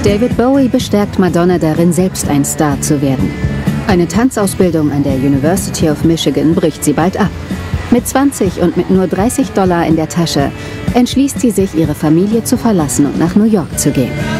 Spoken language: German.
David Bowie bestärkt Madonna darin, selbst ein Star zu werden. Eine Tanzausbildung an der University of Michigan bricht sie bald ab. Mit 20 und mit nur $30 in der Tasche entschließt sie sich, ihre Familie zu verlassen und nach New York zu gehen.